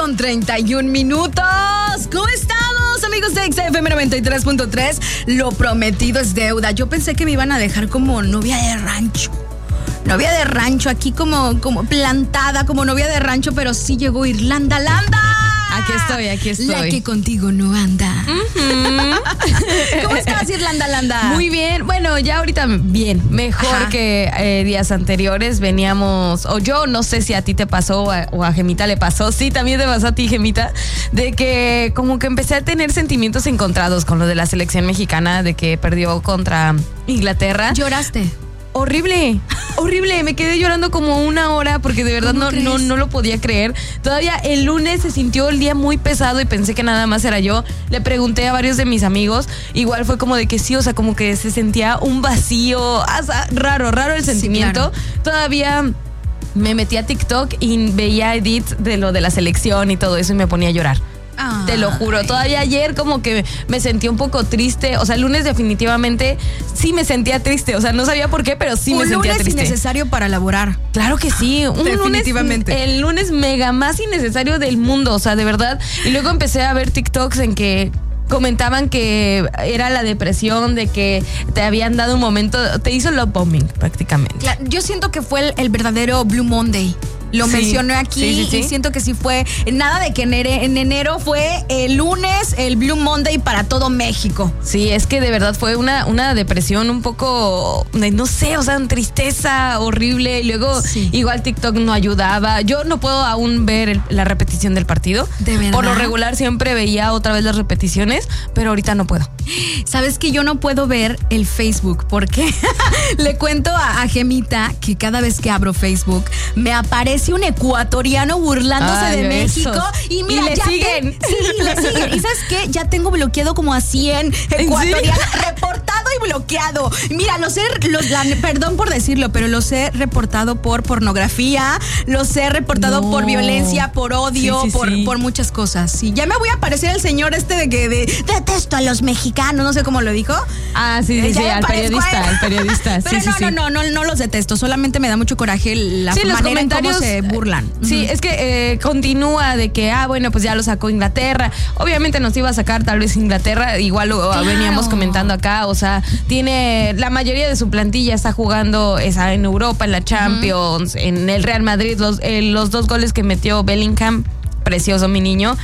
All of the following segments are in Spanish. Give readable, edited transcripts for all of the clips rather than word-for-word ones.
9:31. ¿Cómo estamos, amigos de XFM 93.3? Lo prometido es deuda. Yo pensé que me iban a dejar como novia de rancho. Novia de rancho, aquí como plantada, como novia de rancho, pero sí llegó Irlanda Landa. Aquí estoy. La que contigo no anda. Uh-huh. ¿Cómo estás, Irlanda Landa? Muy bien. Bueno, ya ahorita bien. Mejor que días anteriores. Veníamos, o yo no sé si a ti te pasó o a Gemita le pasó. Sí, también te pasó a ti, Gemita. De que como que empecé a tener sentimientos encontrados con lo de la selección mexicana, de que perdió contra Inglaterra. ¿Lloraste? Horrible, me quedé llorando como una hora porque de verdad no lo podía creer. Todavía el lunes se sintió el día muy pesado y pensé que nada más era yo. Le pregunté a varios de mis amigos, igual fue como de que sí, o sea, como que se sentía un vacío, o sea, raro el sentimiento. Sí, claro. Todavía me metí a TikTok y veía edits de lo de la selección y todo eso y me ponía a llorar. Ay. Te lo juro, todavía ayer como que me sentí un poco triste, o sea, el lunes definitivamente sí me sentía triste, o sea, no sabía por qué, pero sí me sentía triste. Un lunes innecesario para laborar. Claro que sí, definitivamente. El lunes mega más innecesario del mundo, o sea, de verdad. Y luego empecé a ver TikToks en que comentaban que era la depresión, de que te habían dado un momento, te hizo love bombing prácticamente. Claro, yo siento que fue el verdadero Blue Monday. Lo mencioné aquí y siento que sí fue, nada de que en enero fue el lunes, el Blue Monday para todo México. Sí, es que de verdad fue una depresión un poco, no sé, o sea, tristeza horrible. Y luego igual TikTok no ayudaba. Yo no puedo aún ver la repetición del partido. ¿De verdad? Por lo regular siempre veía otra vez las repeticiones, pero ahorita no puedo. ¿Sabes que yo no puedo ver el Facebook? Porque le cuento a Gemita que cada vez que abro Facebook me aparece un ecuatoriano burlándose de México. Y mira, y le siguen. Le siguen. ¿Y sabes qué? Ya tengo bloqueado como a 100 ecuatorianos. Reportado y bloqueado. Mira, perdón por decirlo, pero los he reportado por pornografía, los he reportado por violencia, por odio, por muchas cosas. Sí, ya me voy a parecer el señor de que detesto a los mexicanos, no sé cómo lo dijo. Ah, sí, al periodista. Pero no los detesto, solamente me da mucho coraje la manera en cómo se burlan. Sí, es que continúa de que, bueno, pues ya lo sacó Inglaterra. Obviamente nos iba a sacar tal vez Inglaterra, igual lo veníamos comentando acá, o sea, tiene la mayoría de su plantilla está jugando en Europa, en la Champions, en el Real Madrid, los 2 goles que metió Bellingham. Precioso, mi niño.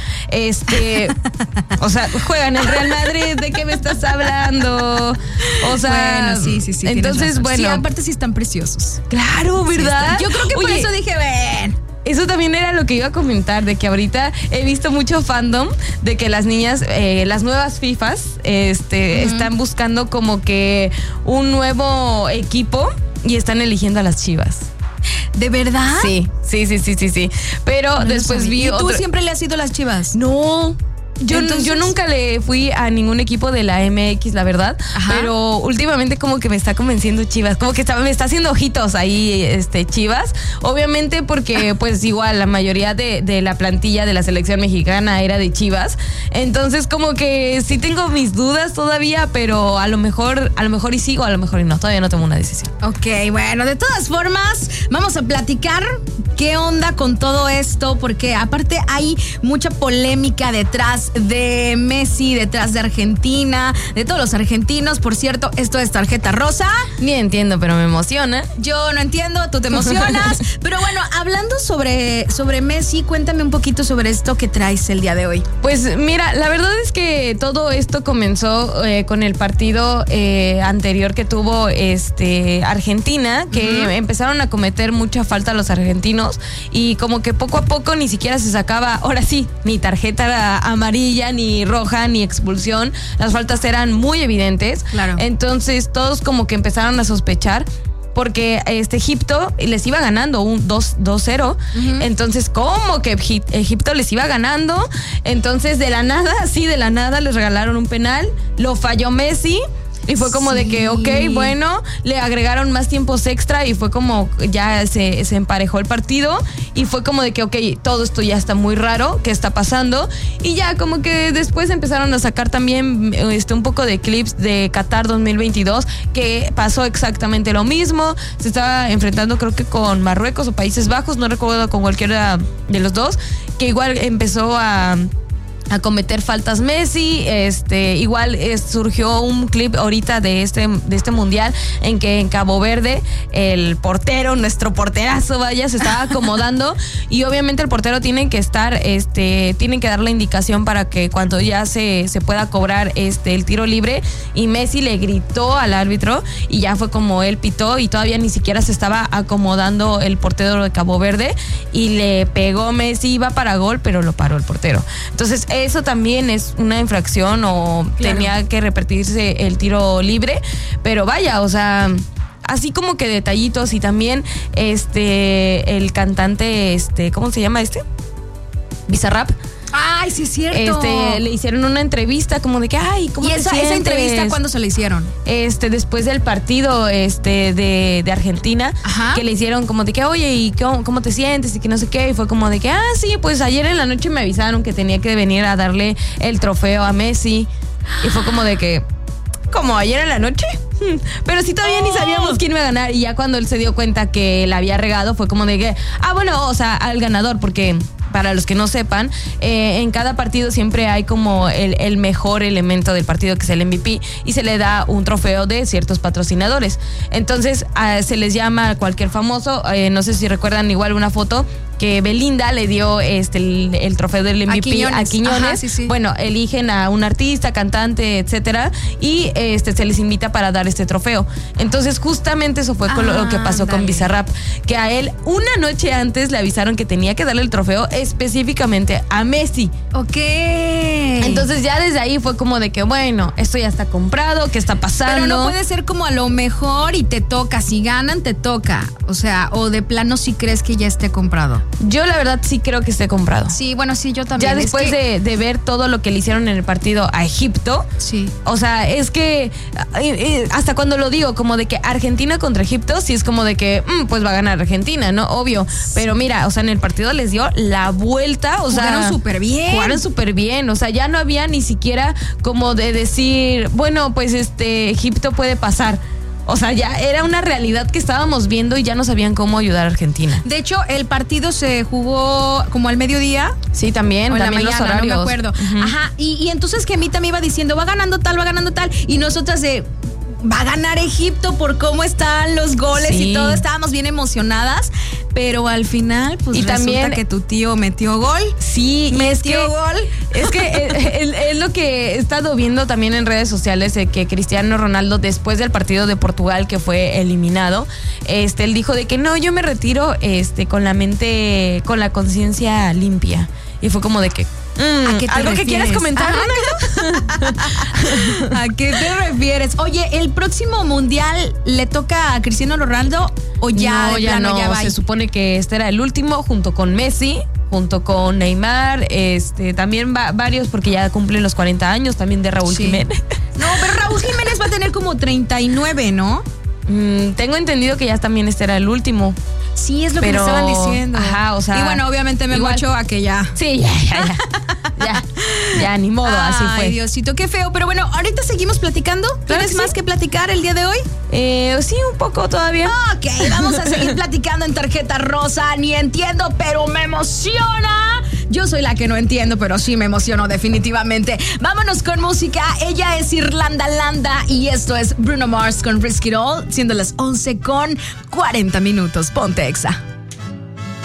O sea, juega en el Real Madrid, ¿de qué me estás hablando? O sea, bueno, sí. Entonces, bueno. Sí, aparte sí están preciosos. Claro, ¿verdad? Yo creo que por eso dije, ven. Eso también era lo que iba a comentar, de que ahorita he visto mucho fandom de que las niñas, las nuevas FIFAs, están buscando como que un nuevo equipo y están eligiendo a las Chivas. ¿De verdad? Sí. Pero no después vi ¿Y tú siempre le has ido a las Chivas? No. Yo nunca le fui a ningún equipo de la MX, la verdad. Ajá. Pero últimamente como que me está convenciendo Chivas. Como que me está haciendo ojitos ahí Chivas. Obviamente porque pues igual la mayoría de la plantilla de la selección mexicana era de Chivas. Entonces como que sí tengo mis dudas todavía, pero a lo mejor y sigo, a lo mejor y no. Todavía no tomo una decisión. Ok, bueno, de todas formas, vamos a platicar qué onda con todo esto, porque aparte hay mucha polémica detrás de Messi, detrás de Argentina, de todos los argentinos. Por cierto, esto es tarjeta rosa. Ni entiendo, pero me emociona. Yo no entiendo, tú te emocionas. Pero bueno, hablando sobre Messi, cuéntame un poquito sobre esto que traes el día de hoy. Pues mira, la verdad es que todo esto comenzó con el partido anterior que tuvo Argentina, que empezaron a cometer mucha falta los argentinos y como que poco a poco ni siquiera se sacaba, ahora sí, ni tarjeta amarilla, ni roja, ni expulsión. Las faltas eran muy evidentes. Claro. Entonces todos como que empezaron a sospechar porque Egipto les iba ganando un 2-0. Entonces, ¿cómo que Egipto les iba ganando? Entonces, de la nada les regalaron un penal, lo falló Messi. Y fue como de que, ok, bueno, le agregaron más tiempos extra y fue como ya se emparejó el partido y fue como de que, ok, todo esto ya está muy raro, ¿qué está pasando? Y ya como que después empezaron a sacar también un poco de clips de Qatar 2022, que pasó exactamente lo mismo. Se estaba enfrentando creo que con Marruecos o Países Bajos, no recuerdo, con cualquiera de los dos, que igual empezó a cometer faltas Messi. Igual surgió un clip ahorita de este mundial en que en Cabo Verde el portero, nuestro porterazo, vaya, se estaba acomodando y obviamente el portero tiene que estar, tienen que dar la indicación para que cuando ya se pueda cobrar el tiro libre, y Messi le gritó al árbitro y ya fue como él pitó y todavía ni siquiera se estaba acomodando el portero de Cabo Verde y le pegó Messi, iba para gol, pero lo paró el portero. Entonces eso también es una infracción o tenía que repetirse el tiro libre, pero vaya, o sea, así como que detallitos. Y también el cantante, ¿cómo se llama Bizarrap. Ay, sí es cierto. Le hicieron una entrevista como de que, ay, ¿cómo te sientes? ¿Esa entrevista cuándo se la hicieron? Después del partido de Argentina. Ajá. Que le hicieron como de que, oye, ¿y cómo te sientes? Y que no sé qué. Y fue como de que, sí, pues ayer en la noche me avisaron que tenía que venir a darle el trofeo a Messi. Y fue como de que, ¿cómo ayer en la noche? Pero sí, todavía ni sabíamos quién iba a ganar. Y ya cuando él se dio cuenta que la había regado, fue como de que, bueno, o sea, al ganador, porque para los que no sepan, en cada partido siempre hay como el mejor elemento del partido, que es el MVP, y se le da un trofeo de ciertos patrocinadores. Entonces se les llama a cualquier famoso. No sé si recuerdan igual una foto que Belinda le dio el trofeo del MVP a Quiñones. Ajá, sí. Bueno, eligen a un artista, cantante, etcétera, y se les invita para dar este trofeo. Entonces justamente eso fue lo que pasó con Bizarrap, que a él una noche antes le avisaron que tenía que darle el trofeo específicamente a Messi. Ok. Entonces ya desde ahí fue como de que, bueno, esto ya está comprado, ¿qué está pasando? Pero no puede ser como a lo mejor y te toca, si ganan te toca, o sea, o de plano si crees que ya esté comprado. Yo la verdad sí creo que esté comprado. Sí, bueno, sí, yo también. Ya después de ver todo lo que le hicieron en el partido a Egipto, sí. O sea, es que hasta cuando lo digo, como de que Argentina contra Egipto, sí es como de que, pues va a ganar Argentina, ¿no? Obvio. Pero mira, o sea, en el partido les dio la vuelta, o sea, jugaron súper bien, o sea, ya no había ni siquiera como de decir, bueno, pues Egipto puede pasar. O sea, ya era una realidad que estábamos viendo y ya no sabían cómo ayudar a Argentina. De hecho, el partido se jugó como al mediodía. Sí, también la mañana, los horarios. No me acuerdo. Uh-huh. Ajá, y entonces que Mita me iba diciendo, va ganando tal, y nosotras va a ganar Egipto por cómo están los goles y todo, estábamos bien emocionadas, pero al final pues y resulta también que tu tío metió gol. Sí, metió gol. Es que es lo que he estado viendo también en redes sociales, de que Cristiano Ronaldo, después del partido de Portugal que fue eliminado, él dijo de que no, yo me retiro con la mente, con la conciencia limpia. Y fue como de que ¿a qué te ¿algo refieres? que quieras comentar, Ronaldo? ¿A qué te refieres? Oye, ¿el próximo mundial le toca a Cristiano Ronaldo o ya? No, ya no. Ya va. Se supone que este era el último, junto con Messi, junto con Neymar, también varios, porque ya cumplen los 40 años, también de Raúl Jiménez. No, pero Raúl Jiménez va a tener como 39, ¿no? Tengo entendido que ya también este era el último. Sí, es lo que me estaban diciendo. Ajá, o sea. Y bueno, obviamente me mocho a que ya. Sí, ya, ni modo, así fue. Ay, Diosito, qué feo. Pero bueno, ahorita seguimos platicando. ¿Tienes más que platicar el día de hoy? Sí, un poco todavía. Ok, vamos a seguir platicando en Tarjeta Rosa. Ni entiendo, pero me emociona. Yo soy la que no entiendo, pero sí me emociono definitivamente. Vámonos con música. Ella es Irlanda Landa y esto es Bruno Mars con Risk It All, siendo las 11:40. Ponte Exa.